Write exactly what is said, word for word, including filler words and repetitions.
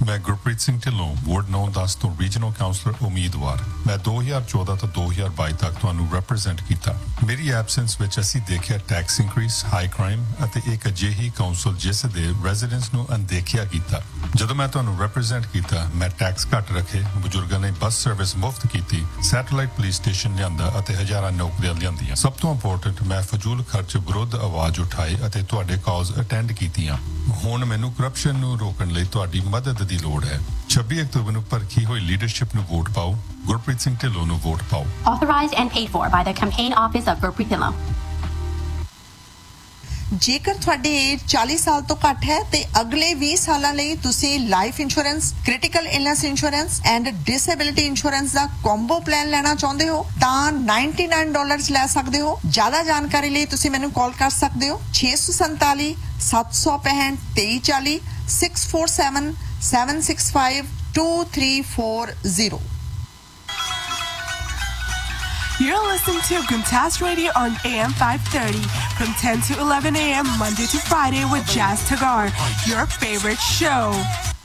मैं गुरप्रीत सिंह ढिल्लों वार्ड नौ दस तो रीजनल काउंसलर उम्मीदवार मैं दो हज़ार चौदह तो दो हज़ार बाईस तक ਤੁਹਾਨੂੰ ਰਿਪਰੈਜ਼ੈਂਟ ਕੀਤਾ ਮੇਰੀ ਐਬਸੈਂਸ ਵਿੱਚ ਅਸੀਂ ਦੇਖਿਆ ਟੈਕਸ ਇਨਕਰੀਸ ਹਾਈ ਕ੍ਰਾਈਮ ਅਤੇ ਇੱਕ ਅਜਿਹੀ ਕਾਉਂਸਲ ਜਿਸ ਦੇ ਰੈਜ਼ੀਡੈਂਟਸ ਨੂੰ ਅਣਦੇਖਿਆ ਕੀਤਾ ਜਦੋਂ ਮੈਂ ਤੁਹਾਨੂੰ ਰਿਪਰੈਜ਼ੈਂਟ ਕੀਤਾ ਮੈਂ ਟੈਕਸ ਘੱਟ ਰੱਖੇ ਬਜ਼ੁਰਗਾਂ ਲਈ ਬੱਸ ਸਰਵਿਸ ਮੁਫਤ ਕੀਤੀ ਸੈਟੇਲਾਈਟ ਪੁਲਿਸ ਸਟੇਸ਼ਨ ਲਿਆਂਦਾ ਅਤੇ ਹਜ਼ਾਰਾਂ ਨੌਕਰੀਆਂ ਲਿਆਂਦੀਆਂ ਸਭ ਤੋਂ ਇੰਪੋਰਟੈਂਟ ਮੈਂ ਫਜ਼ੂਲ ਖਰਚ ਵਿਰੁੱਧ ਆਵਾਜ਼ ਉਠਾਈ ਅਤੇ ਤੁਹਾਡੇ ਕਾਜ਼ ਅਟੈਂਡ ਕੀਤੀਆਂ ਹੁਣ ਮੈਨੂੰ ਕਰਪਸ਼ਨ ਨੂੰ ਰੋਕਣ ਲਈ ਤੁਹਾਡੀ ਮਦਦ ਦੀ ਲੋੜ ਹੈ ਛੱਬੀ ਅਕਤੂਬਰ ਨੂੰ ਭਰਖੀ ਹੋਈ ਲੀਡਰਸ਼ਿਪ ਨੂੰ ਵੋਟ ਪਾਓ ਗੁਰਪ੍ਰੀਤ ਸਿੰਘ ਢਿੱਲੋਂ ਨੂੰ ਵੋਟ ਪਾਓ Authorized and paid for by the campaign office of Gurpreet Dhillon ਜੇਕਰ ਤੁਹਾਡੀ ਏਜ ਚਾਲੀ ਸਾਲ ਤੋਂ ਘੱਟ ਹੈ ਤੇ ਅਗਲੇ ਵੀਹ ਸਾਲਾਂ ਲਈ ਤੁਸੀਂ life insurance critical illness insurance and disability insurance the combo plan ਲੈਣਾ ਚਾਹੁੰਦੇ ਹੋ ਤਾਂ ਨਿਨਆਨਵੇਂ ਡਾਲਰਸ ਲੈ ਸਕਦੇ ਹੋ ਜ਼ਿਆਦਾ ਜਾਣਕਾਰੀ ਲਈ ਤੁਸੀਂ ਮੈਨੂੰ ਕਾਲ ਕਰ ਸਕਦੇ ਹੋ ਛੇ ਸੌ ਸੰਤਾਲੀ ਸੱਤ ਸੌ ਪੈਂਹਠ ਤੇਈ ਚਾਲੀ six four seven seven six five two three four zero You're listening to Guntas Radio on A M five thirty from ten to eleven a.m. Monday to Friday with Jazz Tagar, your favorite show.